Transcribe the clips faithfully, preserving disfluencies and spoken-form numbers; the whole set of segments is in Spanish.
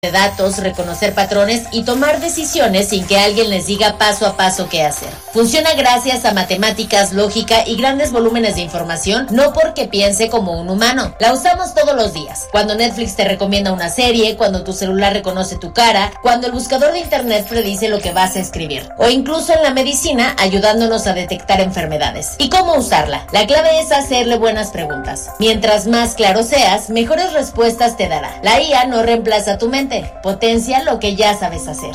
de datos, reconocer patrones y tomar decisiones sin que alguien les diga paso a paso qué hacer. Funciona gracias a matemáticas, lógica y grandes volúmenes de información, no porque piense como un humano. La usamos todos los días. Cuando Netflix te recomienda una serie, cuando tu celular reconoce tu cara, cuando el buscador de internet predice lo que vas a escribir, o incluso en la medicina ayudándonos a detectar enfermedades. ¿Y cómo usarla? La clave es hacerle buenas preguntas. Mientras más claro seas, mejores respuestas te dará. La I A no reemplaza tu mente, potencia lo que ya sabes hacer.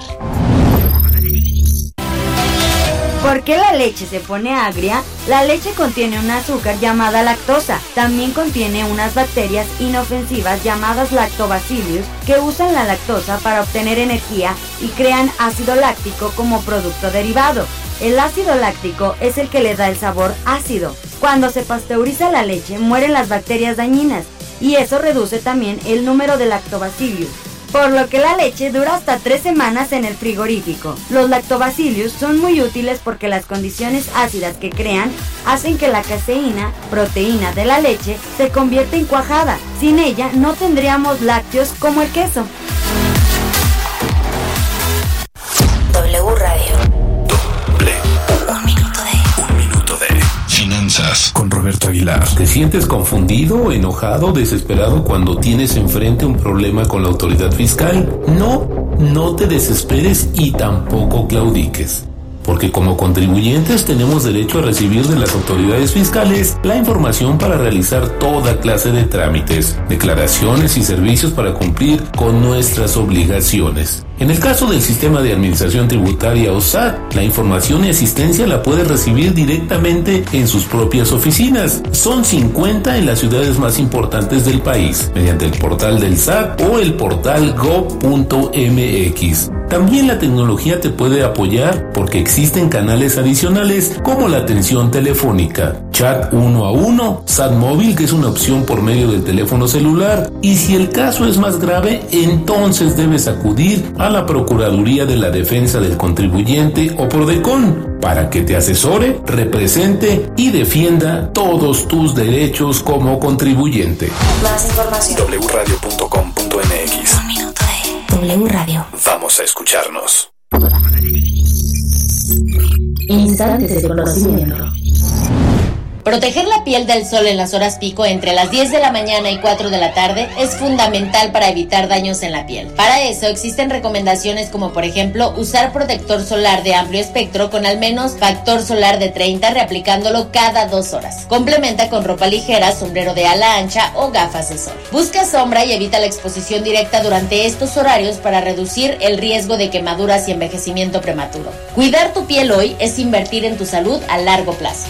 ¿Por qué la leche se pone agria? La leche contiene un azúcar llamada lactosa. También contiene unas bacterias inofensivas llamadas lactobacillus que usan la lactosa para obtener energía y crean ácido láctico como producto derivado. El ácido láctico es el que le da el sabor ácido. Cuando se pasteuriza la leche, mueren las bacterias dañinas y eso reduce también el número de lactobacillus, por lo que la leche dura hasta tres semanas en el frigorífico. Los lactobacillus son muy útiles porque las condiciones ácidas que crean hacen que la caseína, proteína de la leche, se convierta en cuajada. Sin ella no tendríamos lácteos como el queso. W Radio. Doble. Un minuto de... Un minuto de... Finanzas con Roberto Aguilar. ¿Te sientes confundido, enojado, desesperado cuando tienes enfrente un problema con la autoridad fiscal? No, no te desesperes y tampoco claudiques. Porque como contribuyentes tenemos derecho a recibir de las autoridades fiscales la información para realizar toda clase de trámites, declaraciones y servicios para cumplir con nuestras obligaciones. En el caso del Sistema de Administración Tributaria o S A T, la información y asistencia la puedes recibir directamente en sus propias oficinas. Son cincuenta en las ciudades más importantes del país, mediante el portal del S A T o el portal gob punto m x. También la tecnología te puede apoyar porque existen canales adicionales como la atención telefónica, chat uno a uno, S A T móvil, que es una opción por medio del teléfono celular, y si el caso es más grave, entonces debes acudir a la Procuraduría de la Defensa del Contribuyente o Prodecon para que te asesore, represente y defienda todos tus derechos como contribuyente. Más información. doble u radio punto com punto m x. Un minuto de W Radio. Vamos a escucharnos. Instantes de conocimiento. Proteger la piel del sol en las horas pico entre las diez de la mañana y cuatro de la tarde es fundamental para evitar daños en la piel. Para eso existen recomendaciones como por ejemplo usar protector solar de amplio espectro con al menos factor solar de treinta, reaplicándolo cada dos horas. Complementa con ropa ligera, sombrero de ala ancha o gafas de sol. Busca sombra y evita la exposición directa durante estos horarios para reducir el riesgo de quemaduras y envejecimiento prematuro. Cuidar tu piel hoy es invertir en tu salud a largo plazo.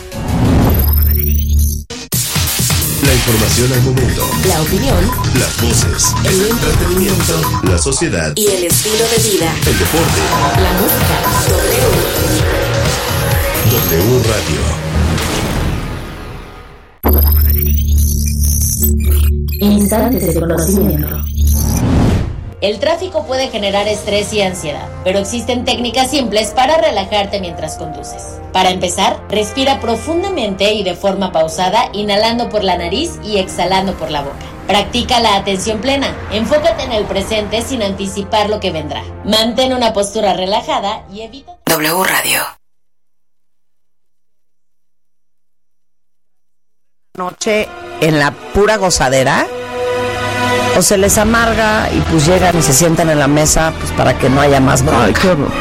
La información al momento, la opinión, las voces, el entretenimiento, la sociedad y el estilo de vida, el deporte, la música. W. W Radio. Instantes de conocimiento. El tráfico puede generar estrés y ansiedad, pero existen técnicas simples para relajarte mientras conduces. Para empezar, respira profundamente y de forma pausada, inhalando por la nariz y exhalando por la boca. Practica la atención plena. Enfócate en el presente sin anticipar lo que vendrá. Mantén una postura relajada y evita... W Radio. Noche en la pura gozadera, o se les amarga y pues llegan y se sientan en la mesa pues para que no haya más bronca. Ay, qué horror.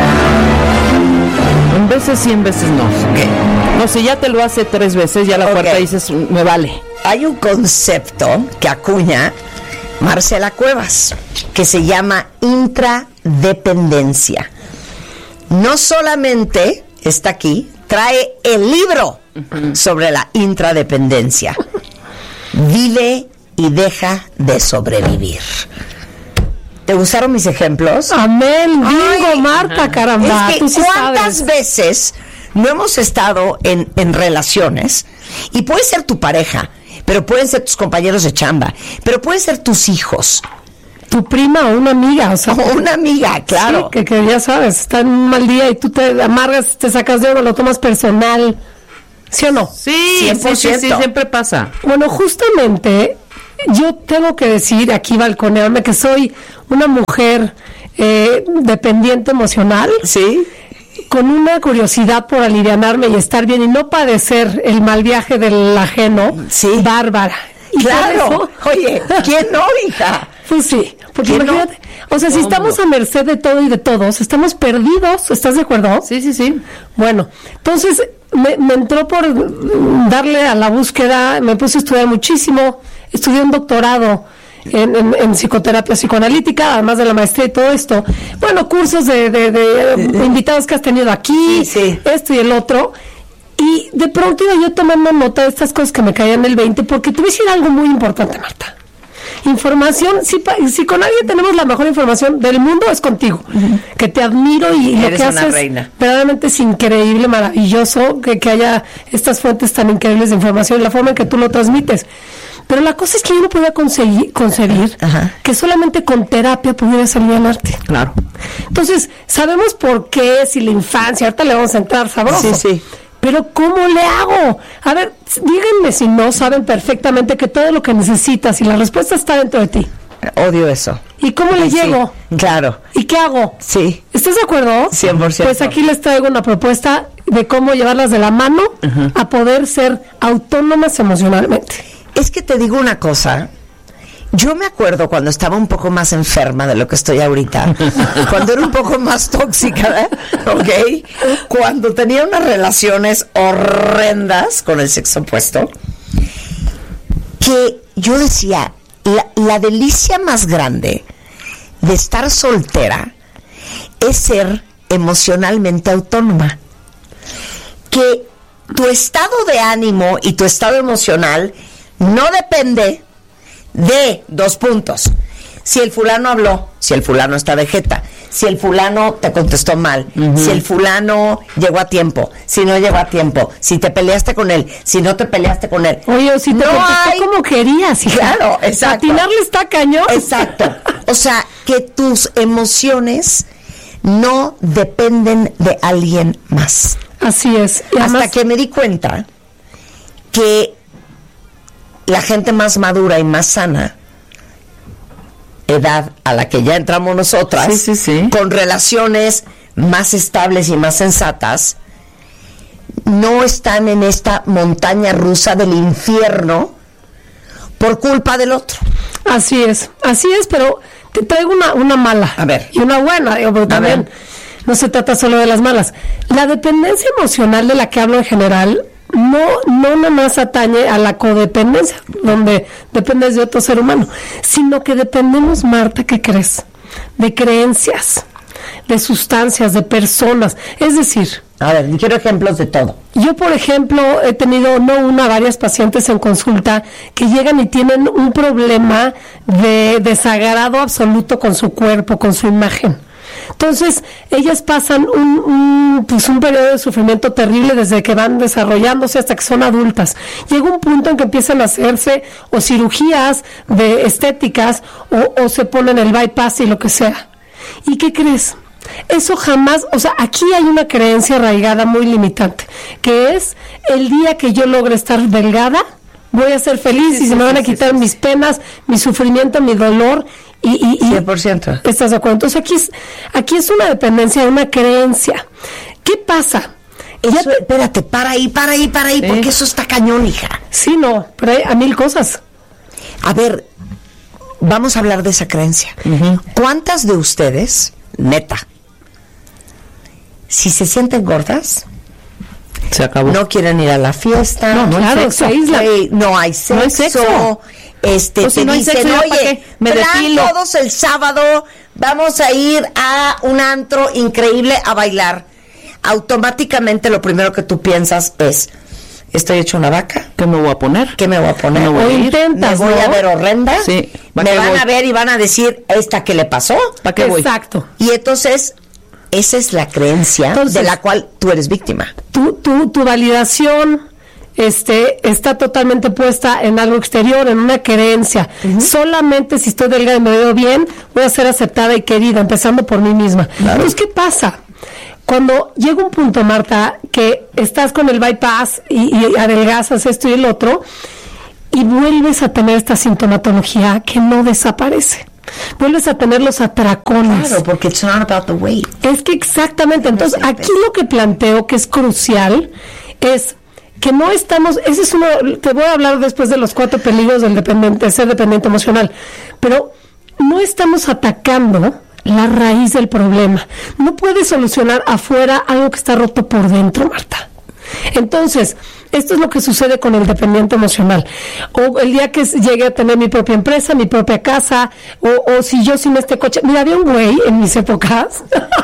En veces sí, en veces no. ¿Qué? No, si ya te lo hace tres veces, ya la Okay. cuarta dices, me vale. Hay un concepto que acuña Marcela Cuevas que se llama intradependencia. No solamente está aquí, trae el libro uh-huh. sobre la intradependencia. Vive y deja de sobrevivir. ¿Te gustaron mis ejemplos? Amén, bingo, Ay, Marta, ajá. caramba. Es que tú sí ¿cuántas sabes. veces no hemos estado en, en relaciones? Y puede ser tu pareja, pero pueden ser tus compañeros de chamba, pero pueden ser tus hijos. Tu prima o una amiga, o sea. O una amiga, claro. Sí, que, que ya sabes, está en un mal día y tú te amargas, te sacas de oro, lo tomas personal. ¿Sí o no? Sí, cien por ciento. sí, sí, sí, siempre pasa. Bueno, justamente yo tengo que decir, aquí balconearme, que soy una mujer eh, dependiente emocional. Sí. Con una curiosidad por alivianarme y estar bien y no padecer el mal viaje del ajeno. Sí. Bárbara. Y claro. Oye, ¿quién no, hija? Pues sí, porque imagínate, no? O sea, si estamos a merced de todo y de todos, estamos perdidos, ¿estás de acuerdo? Sí, sí, sí. Bueno, entonces me, me entró por darle a la búsqueda, me puse a estudiar muchísimo, estudié un doctorado en, en, en psicoterapia psicoanalítica, además de la maestría y todo esto. Bueno, cursos de, de, de eh, invitados que has tenido aquí, sí, sí. esto y el otro. Y de pronto iba yo tomando nota de estas cosas que me caían el veinte, porque te voy a decir algo muy importante, Marta. Información, si, si con alguien tenemos la mejor información del mundo es contigo, uh-huh. que te admiro y Eres lo que haces reina. Verdaderamente es increíble, maravilloso que, que haya estas fuentes tan increíbles de información y la forma en que tú lo transmites. Pero la cosa es que yo no podía conseguir, concebir Ajá. que solamente con terapia pudieras alivianarte. Claro. Entonces, sabemos por qué, si la infancia, ahorita le vamos a entrar sabroso. Sí, sí. Pero ¿cómo le hago? A ver, díganme si no saben perfectamente que todo lo que necesitas y la respuesta está dentro de ti. Odio eso. ¿Y cómo le sí, llego? Claro. ¿Y qué hago? Sí. ¿Estás de acuerdo? cien por ciento. Pues aquí les traigo una propuesta de cómo llevarlas de la mano uh-huh. a poder ser autónomas emocionalmente. Es que te digo una cosa. Yo me acuerdo cuando estaba un poco más enferma de lo que estoy ahorita, cuando era un poco más tóxica, ¿eh? ¿Ok? Cuando tenía unas relaciones horrendas con el sexo opuesto, que yo decía, la, la delicia más grande de estar soltera es ser emocionalmente autónoma. Que tu estado de ánimo y tu estado emocional no depende de dos puntos. Si el fulano habló, si el fulano está de jeta, si el fulano te contestó mal, uh-huh. si el fulano llegó a tiempo, si no llegó a tiempo, si te peleaste con él, si no te peleaste con él. Oye, si te no contestó hay... como querías, hija. Claro, exacto. Atinarle está cañón. Exacto. O sea, que tus emociones no dependen de alguien más. Así es. Y Hasta además... que me di cuenta que la gente más madura y más sana, edad a la que ya entramos nosotras, sí, sí, sí. con relaciones más estables y más sensatas, no están en esta montaña rusa del infierno por culpa del otro. Así es, así es, pero te traigo una, una mala. A ver. Y una buena, digo, pero también no se trata solo de las malas. La dependencia emocional de la que hablo en general no no nada más atañe a la codependencia, donde dependes de otro ser humano, sino que dependemos, Marta, ¿qué crees? De creencias, de sustancias, de personas. Es decir, a ver, quiero ejemplos de todo. Yo, por ejemplo, he tenido no una, varias pacientes en consulta que llegan y tienen un problema de desagrado absoluto con su cuerpo, con su imagen. Entonces, ellas pasan un, un, pues un periodo de sufrimiento terrible desde que van desarrollándose hasta que son adultas. Llega un punto en que empiezan a hacerse o cirugías de estéticas o, o se ponen el bypass y lo que sea. ¿Y qué crees? Eso jamás, o sea, aquí hay una creencia arraigada muy limitante, que es el día que yo logre estar delgada, voy a ser feliz sí, y sí, se me van a quitar sí, sí, mis sí. penas, mi sufrimiento, mi dolor. Y, y, y cien por ciento. ¿Estás de acuerdo? Entonces aquí es, aquí es una dependencia, una creencia. ¿Qué pasa? Eso, te... Espérate, para ahí, para ahí, para ahí, ¿Eh? Porque eso está cañón, hija. Sí, no, pero hay a mil cosas. A ver, vamos a hablar de esa creencia. Uh-huh. ¿Cuántas de ustedes, neta, si se sienten gordas, se acabó, no quieren ir a la fiesta? No, no, claro, hay sexo, hey, no hay sexo. No hay sexo. Este, o si te no dicen, sexo, oye, me plan todos el sábado, vamos a ir a un antro increíble a bailar. Automáticamente lo primero que tú piensas es, estoy hecho una vaca. ¿Qué me voy a poner? ¿Qué me voy a poner? ¿Me voy o a ir? intentas, ¿Me voy ¿no? a ver horrenda? Sí. Me van voy? a ver y van a decir, ¿esta qué le pasó? ¿Para qué voy? Exacto. Y entonces, esa es la creencia entonces, de la cual tú eres víctima. Tu, tu, tu validación... Este, está totalmente puesta en algo exterior, en una creencia. Uh-huh. Solamente si estoy delgada y me veo bien, voy a ser aceptada y querida, empezando por mí misma. Claro. Entonces, ¿qué pasa? Cuando llega un punto, Marta, que estás con el bypass y, y adelgazas esto y el otro, y vuelves a tener esta sintomatología que no desaparece. Vuelves a tener los atracones. Claro, porque it's not about the weight. Es que exactamente. Entonces, aquí lo que planteo que es crucial es que no estamos, ese es uno, te voy a hablar después de los cuatro peligros del dependiente, de ser dependiente emocional, pero no estamos atacando la raíz del problema. No puedes solucionar afuera algo que está roto por dentro, Marta. Entonces, esto es lo que sucede con el dependiente emocional. O el día que llegue a tener mi propia empresa, mi propia casa, o, o si yo sin este coche. Mira, había un güey en mis épocas,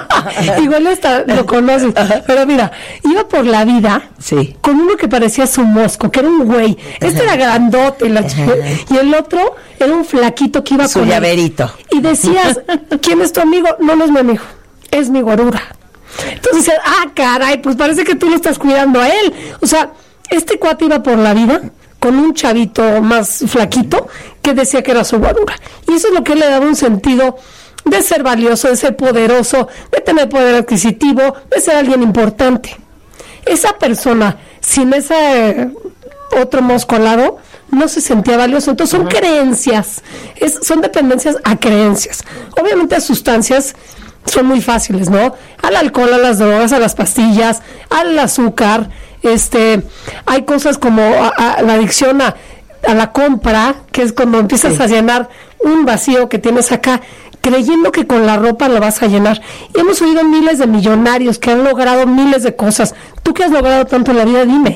igual hasta lo conoces, pero mira, iba por la vida sí. con uno que parecía su mosco, que era un güey. Este era grandote, la ch- y el otro era un flaquito que iba su con llaverito. Él. Y decías, ¿quién es tu amigo? No, no es mi amigo, es mi guarura. Entonces, ah, caray, pues parece que tú lo estás cuidando a él. O sea, este cuate iba por la vida con un chavito más flaquito que decía que era su guarura. Y eso es lo que le daba un sentido de ser valioso, de ser poderoso, de tener poder adquisitivo, de ser alguien importante. Esa persona, sin ese eh, otro mosco al lado, no se sentía valioso. Entonces son uh-huh. creencias, es, son dependencias a creencias. Obviamente a sustancias son muy fáciles, ¿no? Al alcohol, a las drogas, a las pastillas, al azúcar. Este, hay cosas como a, a, la adicción a, a la compra, que es cuando empiezas sí. a llenar un vacío que tienes acá, creyendo que con la ropa lo vas a llenar. Y hemos oído miles de millonarios que han logrado miles de cosas. ¿Tú qué has logrado tanto en la vida? Dime.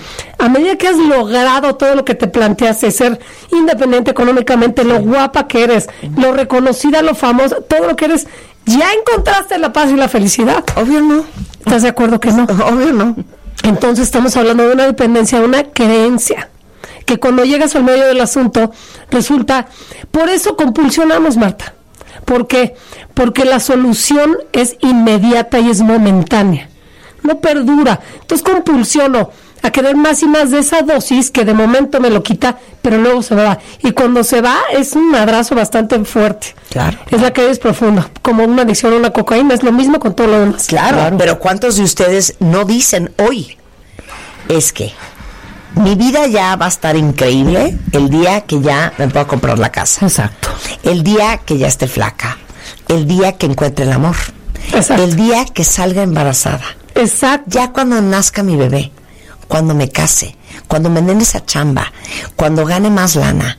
A medida que has logrado todo lo que te planteaste, ser independiente económicamente, lo guapa que eres, lo reconocida, lo famosa, todo lo que eres, ¿ya encontraste la paz y la felicidad? Obvio no. ¿Estás de acuerdo que no? Obvio no. Entonces estamos hablando de una dependencia, de una creencia, que cuando llegas al medio del asunto, resulta, por eso compulsionamos, Marta. ¿Por qué? Porque la solución es inmediata y es momentánea, no perdura. Entonces compulsiono a querer más y más de esa dosis que de momento me lo quita, pero luego se me va. Y cuando se va es un madrazo bastante fuerte. Claro. Es la caída es profunda, como una adicción a una cocaína, es lo mismo con todo lo demás. Claro, claro. Pero ¿cuántos de ustedes no dicen hoy? Es que mi vida ya va a estar increíble el día que ya me pueda comprar la casa. Exacto. El día que ya esté flaca. El día que encuentre el amor. Exacto. El día que salga embarazada. Exacto. Ya cuando nazca mi bebé. Cuando me case. Cuando me den esa chamba. Cuando gane más lana.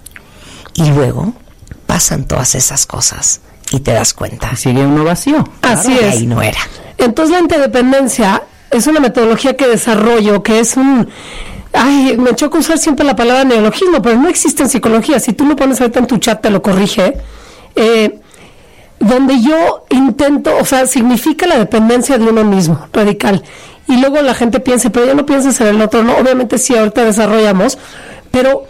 Y luego pasan todas esas cosas. Y te das cuenta. Sigue uno vacío. Así Claro, es. ahí no era. Entonces la interdependencia es una metodología que desarrollo, que es un... Ay, me choca usar siempre la palabra neologismo, pero no existe en psicología. Si tú lo pones ahorita en tu chat, te lo corrige. Eh, donde yo intento, o sea, significa la dependencia de uno mismo, radical. Y luego la gente piensa, pero ya no piensas en el otro. No, obviamente sí, ahorita desarrollamos. Pero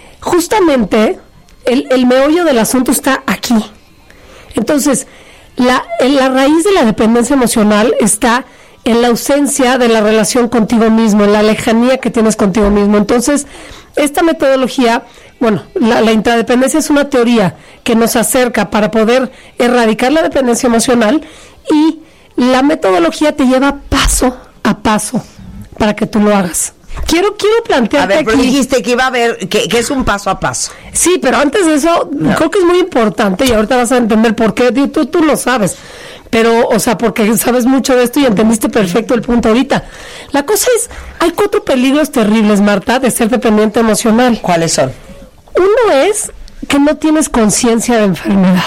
justamente el, el meollo del asunto está aquí. Entonces, la, en la raíz de la dependencia emocional está en la ausencia de la relación contigo mismo, en la lejanía que tienes contigo mismo. Entonces, esta metodología, bueno, la, la intradependencia es una teoría que nos acerca para poder erradicar la dependencia emocional, y la metodología te lleva paso a paso para que tú lo hagas. Quiero, quiero plantearte A ver, pero aquí... dijiste que iba a haber, que, que es un paso a paso. Sí, pero antes de eso, no. creo que es muy importante, y ahorita vas a entender por qué, tú, tú lo sabes, pero, o sea, porque sabes mucho de esto y entendiste perfecto el punto ahorita. La cosa es, hay cuatro peligros terribles, Marta, de ser dependiente emocional. ¿Cuáles son? Uno es que no tienes conciencia de enfermedad.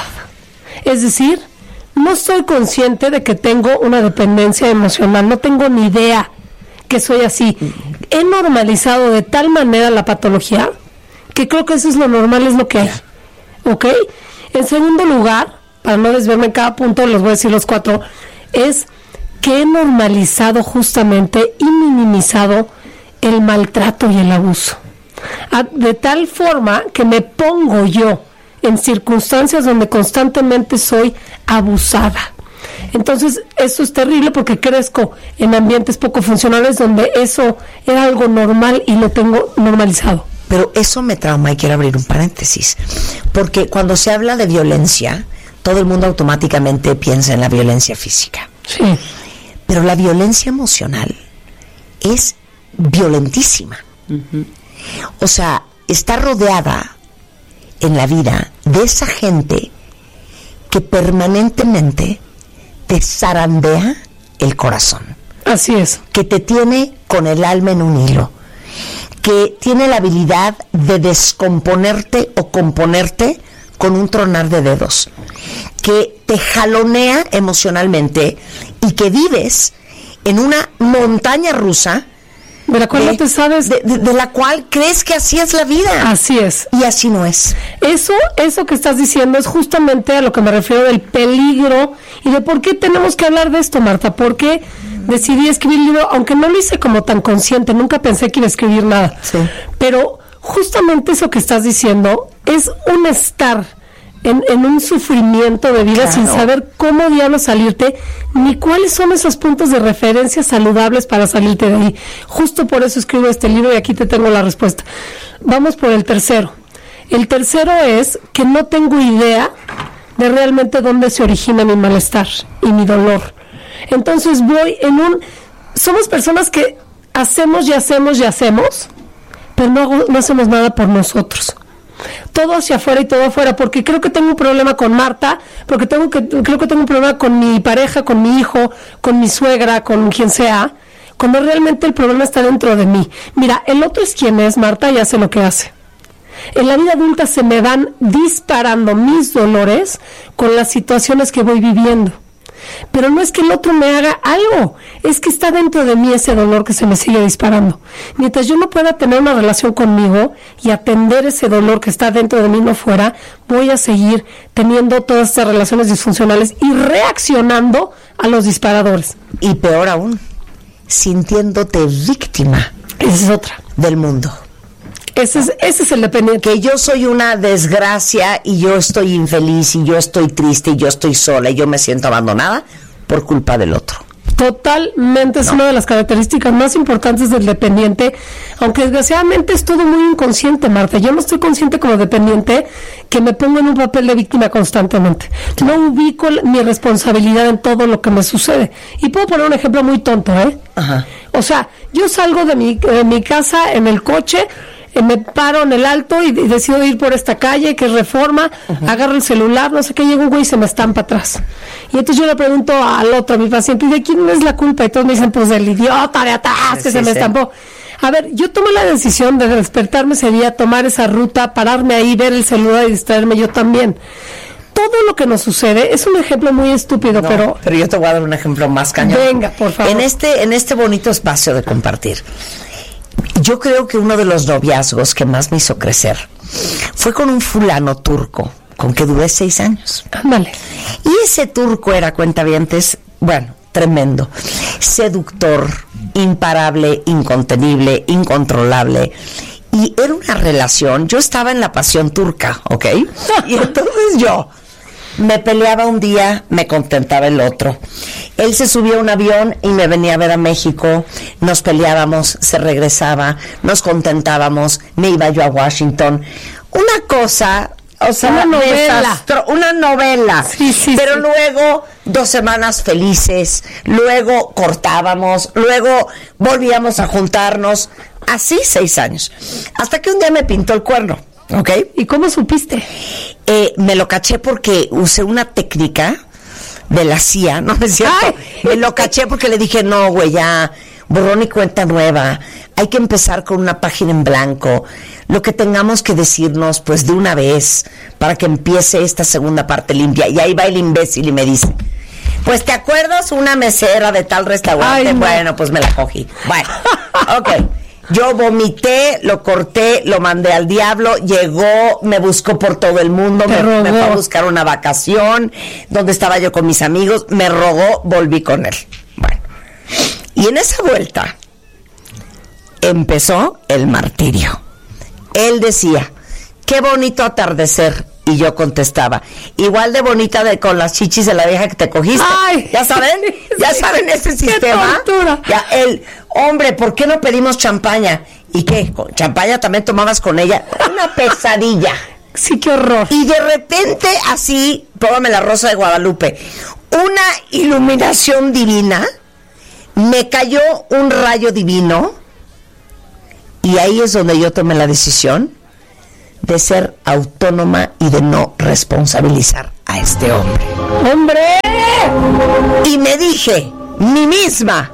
Es decir, no soy consciente de que tengo una dependencia emocional, no tengo ni idea que soy así. He normalizado de tal manera la patología que creo que eso es lo normal, es lo que hay. ¿Ok? En segundo lugar, para no desviarme en cada punto, les voy a decir los cuatro, es que he normalizado justamente y minimizado el maltrato y el abuso. A, de tal forma que me pongo yo en circunstancias donde constantemente soy abusada. Entonces, eso es terrible porque crezco en ambientes poco funcionales donde eso era algo normal y lo tengo normalizado. Pero eso me trauma, y quiero abrir un paréntesis, porque cuando se habla de violencia, todo el mundo automáticamente piensa en la violencia física. Sí. Pero la violencia emocional es violentísima. Uh-huh. O sea, está rodeada en la vida de esa gente que permanentemente te zarandea el corazón. Así es. Que te tiene con el alma en un hilo. Que tiene la habilidad de descomponerte o componerte con un tronar de dedos. Que te jalonea emocionalmente y que vives en una montaña rusa de la cual de, no te sabes, de, de, de la cual crees que así es la vida. Así es. Y así no es. Eso, eso que estás diciendo es justamente a lo que me refiero del peligro y de por qué tenemos que hablar de esto, Marta. ¿Por qué decidí escribir el libro? Aunque no lo hice como tan consciente, nunca pensé que iba a escribir nada. Sí. Pero justamente eso que estás diciendo es un estar En, en un sufrimiento de vida, claro, sin saber cómo diablos salirte, ni cuáles son esos puntos de referencia saludables para salirte de ahí. Justo por eso escribo este libro y aquí te tengo la respuesta. Vamos por el tercero. El tercero es que no tengo idea de realmente dónde se origina mi malestar y mi dolor. Entonces voy en un... Somos personas que hacemos y hacemos y hacemos, pero no, hago, no hacemos nada por nosotros. Todo hacia afuera y todo afuera, porque creo que tengo un problema con Marta, porque tengo que creo que tengo un problema con mi pareja, con mi hijo, con mi suegra, con quien sea, cuando realmente el problema está dentro de mí. Mira, el otro es quien es, Marta, y hace lo que hace. En la vida adulta se me van disparando mis dolores con las situaciones que voy viviendo. Pero no es que el otro me haga algo, es que está dentro de mí ese dolor que se me sigue disparando. Mientras yo no pueda tener una relación conmigo y atender ese dolor que está dentro de mí, no fuera, voy a seguir teniendo todas estas relaciones disfuncionales y reaccionando a los disparadores. Y peor aún, sintiéndote víctima. Esa es otra. Del mundo. Ese es, ese es el dependiente. Que yo soy una desgracia y yo estoy infeliz y yo estoy triste y yo estoy sola y yo me siento abandonada por culpa del otro. Totalmente, es no. una de las características más importantes del dependiente, aunque desgraciadamente es todo muy inconsciente, Marta. Yo no estoy consciente como dependiente que me pongo en un papel de víctima constantemente. No ubico mi responsabilidad en todo lo que me sucede. Y puedo poner un ejemplo muy tonto, ¿eh? Ajá. O sea, yo salgo de mi, de mi casa en el coche, me paro en el alto y, y decido ir por esta calle que es Reforma, uh-huh. agarro el celular, no sé qué, llega un güey y se me estampa atrás. Y entonces yo le pregunto al otro, a mi paciente, ¿y de quién es la culpa? Y todos me dicen, pues del idiota de atrás que sí, se me sí. estampó. A ver, yo tomé la decisión de despertarme ese día, tomar esa ruta, pararme ahí, ver el celular y distraerme yo también. Todo lo que nos sucede es un ejemplo muy estúpido, no, pero... pero yo te voy a dar un ejemplo más cañón. Venga, por favor. En este, en este bonito espacio de compartir. Yo creo que uno de los noviazgos que más me hizo crecer fue con un fulano turco, con que duré seis años. Ándale. Y ese turco era, cuentavientes, bueno, tremendo, seductor, imparable, incontenible, incontrolable. Y era una relación, yo estaba en la pasión turca, ¿ok? Y entonces yo me peleaba un día, me contentaba el otro. Él se subía a un avión y me venía a ver a México, nos peleábamos, se regresaba, nos contentábamos, me iba yo a Washington. Una cosa, o sea, una novela. Desastro, una novela. Sí, sí, pero sí. luego dos semanas felices, luego cortábamos, luego volvíamos a juntarnos, así seis años. Hasta que un día me pintó el cuerno. ¿Ok? ¿Y cómo supiste? Eh, me lo caché porque usé una técnica de la C I A, ¿no es cierto? Ay. Me lo caché porque le dije, no, güey, ya, borrón y cuenta nueva. Hay que empezar con una página en blanco. Lo que tengamos que decirnos, pues, de una vez, para que empiece esta segunda parte limpia. Y ahí va el imbécil y me dice, pues, ¿te acuerdas una mesera de tal restaurante? Ay, no. Bueno, pues me la cogí. Bueno, ok. Yo vomité, lo corté, lo mandé al diablo, llegó, me buscó por todo el mundo, me, me fue a buscar una vacación, donde estaba yo con mis amigos, me rogó, volví con él. Bueno, y en esa vuelta empezó el martirio. Él decía, qué bonito atardecer. Y yo contestaba, igual de bonita de con las chichis de la vieja que te cogiste. Ay, ¿ya saben? ¿Ya sí, saben ese sistema? Tortura. Ya, él, hombre, ¿por qué no pedimos champaña? ¿Y qué? ¿Champaña también tomabas con ella? Una pesadilla. Sí, qué horror. Y de repente, así, póngame la Rosa de Guadalupe, una iluminación divina, me cayó un rayo divino, y ahí es donde yo tomé la decisión de ser autónoma y de no responsabilizar a este hombre. ¡Hombre! Y me dije, mí misma,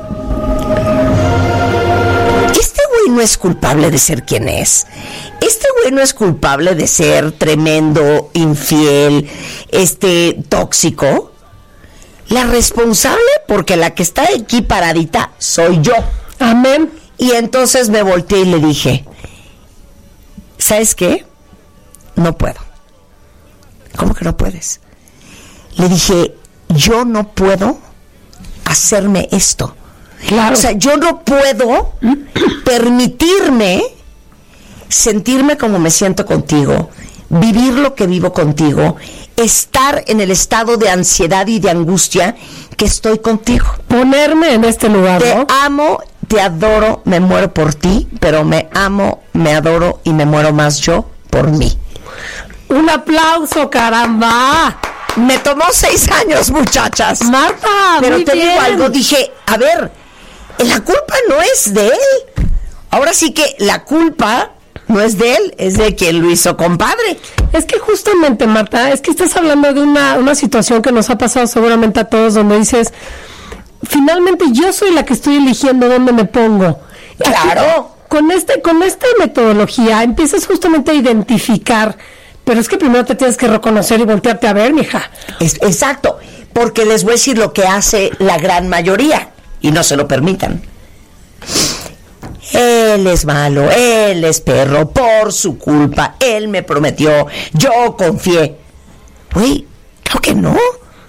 este güey no es culpable de ser quien es. Este güey no es culpable de ser tremendo, infiel, este, tóxico. La responsable, porque la que está aquí paradita soy yo. Amén. Y entonces me volteé y le dije, ¿sabes qué? No puedo. ¿Cómo que no puedes? Le dije, yo no puedo hacerme esto. Claro. O sea, yo no puedo permitirme sentirme como me siento contigo, vivir lo que vivo contigo, estar en el estado de ansiedad y de angustia que estoy contigo. Ponerme en este lugar, Te ¿no? amo, te adoro, me muero por ti, pero me amo, me adoro y me muero más yo por mí. Un aplauso, caramba. Me tomó seis años, muchachas. Marta, pero muy te bien. digo algo, dije, a ver, la culpa no es de él. Ahora sí que la culpa no es de él, es de quien lo hizo, compadre. Es que justamente, Marta, es que estás hablando de una, una situación que nos ha pasado seguramente a todos, donde dices, finalmente yo soy la que estoy eligiendo dónde me pongo. Claro. Aquí, con este, con esta metodología empiezas justamente a identificar, pero es que primero te tienes que reconocer y voltearte a ver, mija. Es, exacto, porque les voy a decir lo que hace la gran mayoría, y no se lo permitan. Él es malo, él es perro, por su culpa, él me prometió, yo confié. Güey, claro que no.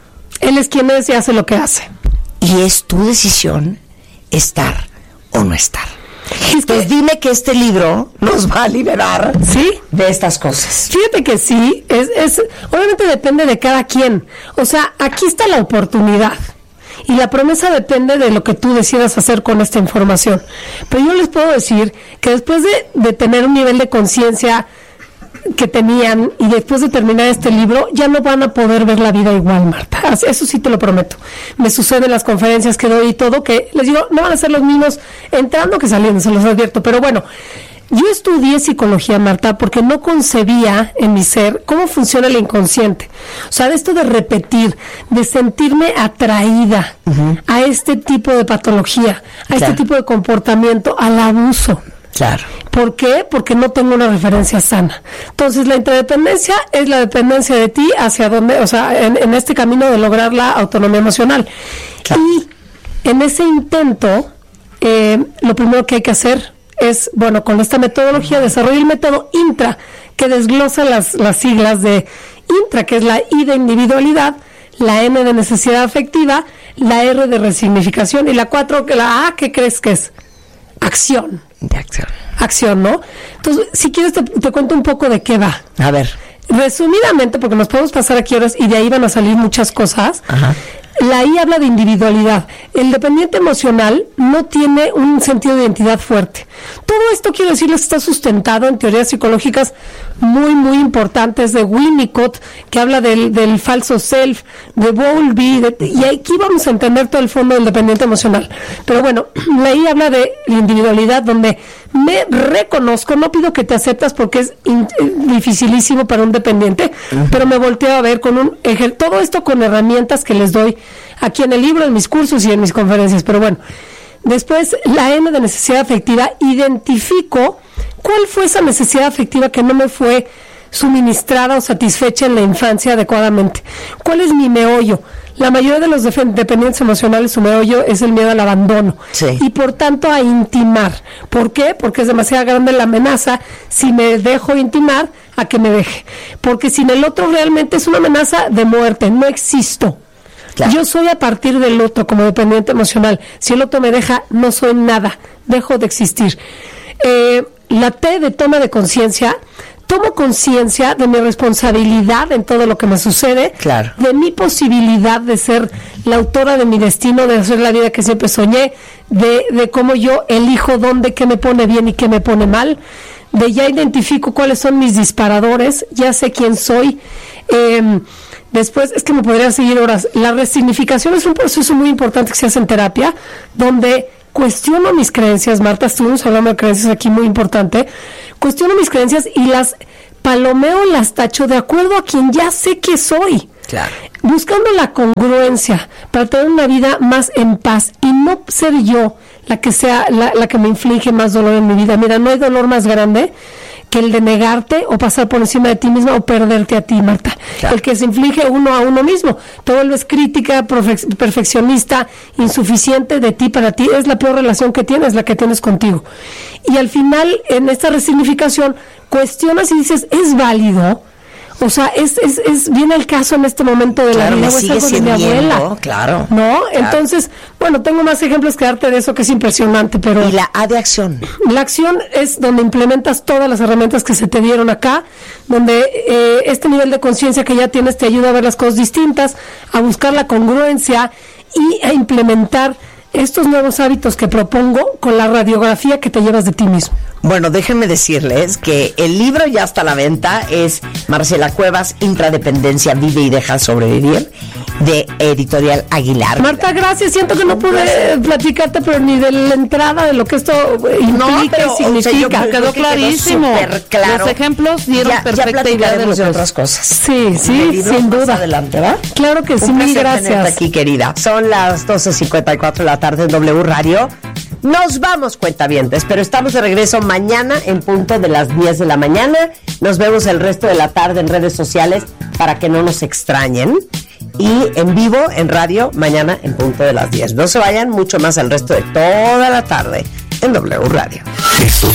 Él es quien es y hace lo que hace. Y es tu decisión estar o no estar. Es Entonces que, dime que este libro nos va a liberar ¿sí? de estas cosas. Fíjate que sí, es, es, obviamente depende de cada quien. O sea, aquí está la oportunidad. Y la promesa depende de lo que tú decidas hacer con esta información. Pero yo les puedo decir que después de, de tener un nivel de conciencia que tenían y después de terminar este libro, ya no van a poder ver la vida igual, Marta. Eso sí te lo prometo. Me sucede en las conferencias que doy y todo, que les digo, no van a ser los mismos entrando que saliendo, se los advierto. Pero bueno, yo estudié psicología, Marta, porque no concebía en mi ser cómo funciona el inconsciente. O sea, de esto de repetir, de sentirme atraída uh-huh. a este tipo de patología, a claro. este tipo de comportamiento, al abuso. Claro. ¿Por qué? Porque no tengo una referencia sana. Entonces, la interdependencia es la dependencia de ti hacia donde, o sea, en, en este camino de lograr la autonomía emocional. Claro. Y en ese intento, eh, lo primero que hay que hacer es, bueno, con esta metodología, desarrollar el método INTRA, que desglosa las, las siglas de INTRA, que es la I de individualidad, la N de necesidad afectiva, la R de resignificación, y la cuatro, que la A, ¿qué crees que es? Acción. De acción. Acción, ¿no? Entonces, si quieres, te, te cuento un poco de qué va. A ver. Resumidamente, porque nos podemos pasar aquí horas y de ahí van a salir muchas cosas. Ajá. La I habla de individualidad. El dependiente emocional no tiene un sentido de identidad fuerte. Todo esto, quiero decirles, está sustentado en teorías psicológicas muy, muy importantes de Winnicott, que habla del, del falso self, de Bowlby, de, y aquí vamos a entender todo el fondo del dependiente emocional. Pero bueno, la I habla de la individualidad, donde me reconozco, no pido que te aceptas porque es in, dificilísimo para un dependiente, uh-huh. pero me volteo a ver con un ejer- todo esto con herramientas que les doy aquí en el libro, en mis cursos y en mis conferencias. Pero bueno, después la N de necesidad afectiva, identifico cuál fue esa necesidad afectiva que no me fue suministrada o satisfecha en la infancia adecuadamente. ¿Cuál es mi meollo? La mayoría de los def- dependientes emocionales, su meollo es el miedo al abandono. Sí. Y por tanto a intimar. ¿Por qué? Porque es demasiado grande la amenaza si me dejo intimar a que me deje. Porque sin el otro realmente es una amenaza de muerte, no existo. Claro. Yo soy a partir del otro como dependiente emocional. Si el otro me deja, no soy nada, dejo de existir. Eh, la T de toma de conciencia, tomo conciencia de mi responsabilidad en todo lo que me sucede, claro. de mi posibilidad de ser la autora de mi destino, de hacer la vida que siempre soñé, de, de cómo yo elijo dónde, qué me pone bien y qué me pone mal, de ya identifico cuáles son mis disparadores, ya sé quién soy. Eh, Después, es que me podría seguir horas. La resignificación es un proceso muy importante que se hace en terapia, donde cuestiono mis creencias. Marta, estuvimos hablando de creencias aquí, muy importante. Cuestiono mis creencias y las palomeo, las tacho de acuerdo a quien ya sé que soy. Claro. Buscando la congruencia para tener una vida más en paz y no ser yo la que sea la, la que me inflige más dolor en mi vida. Mira, no hay dolor más grande que el de negarte o pasar por encima de ti misma o perderte a ti, Marta. Claro. El que se inflige uno a uno mismo. Te vuelves crítica, perfe- perfeccionista, insuficiente de ti para ti. Es la peor relación que tienes, la que tienes contigo. Y al final, en esta resignificación, cuestionas y dices, ¿es válido? O sea, es, es, es viene el caso en este momento de claro, la vida, me o es sigue algo de mi sirviendo, abuela. claro. ¿No? Claro. Entonces, bueno, tengo más ejemplos que darte de eso que es impresionante, pero... Y la A de acción. La acción es donde implementas todas las herramientas que se te dieron acá, donde eh, este nivel de conciencia que ya tienes te ayuda a ver las cosas distintas, a buscar la congruencia y a implementar estos nuevos hábitos que propongo con la radiografía que te llevas de ti mismo. Bueno, déjenme decirles que el libro ya está a la venta, es Marcela Cuevas, Intradependencia, vive y deja sobrevivir, de Editorial Aguilar. Marta, gracias, siento que no pude platicarte, pero ni de la entrada de lo que esto implica No, pero, y significa. o sea, yo creo Quedó que clarísimo. súper claro. Los ejemplos dieron ya, perfecta ya idea de lo de que otras es. cosas. Sí, sí, Libros sin más duda. adelante, ¿va? Claro que sí, Un mil placer tenerte gracias. aquí, querida. Son las doce cincuenta y cuatro de la tarde en W Radio. Nos vamos, cuentavientes, pero estamos de regreso mañana en punto de las diez de la mañana. Nos vemos el resto de la tarde en redes sociales para que no nos extrañen. Y en vivo, en radio, mañana en punto de las diez. No se vayan, mucho más el resto de toda la tarde en W Radio. Esto